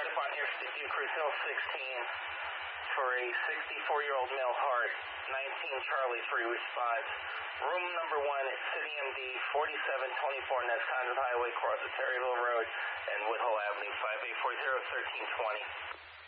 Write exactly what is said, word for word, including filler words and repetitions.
start up on here for Cruise Hill sixteen for a sixty-four-year-old male heart, nineteen Charlie three response. Room number one at City M D, forty-seven twenty-four Nesconset Highway, across the Terryville Road and Woodhull Avenue, five eight four zero, one three two zero.